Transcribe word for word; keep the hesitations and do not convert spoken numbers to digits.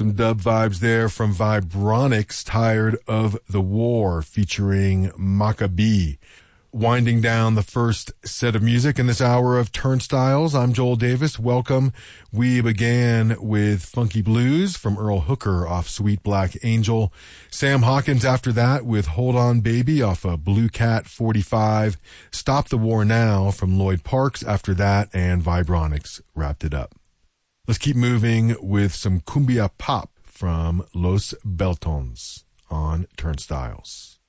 Some dub vibes there from Vibronics, Tired of the War, featuring Maccabee. Winding down the first set of music in this hour of Turnstiles, I'm Joel Davis. Welcome. We began with Funky Blues from Earl Hooker off Sweet Black Angel. Sam Hawkins after that with Hold On Baby off of Blue Cat forty-five. Stop the War Now from Lloyd Parks after that, and Vibronics wrapped it up. Let's keep moving with some cumbia pop from Los Beltons on Turnstiles.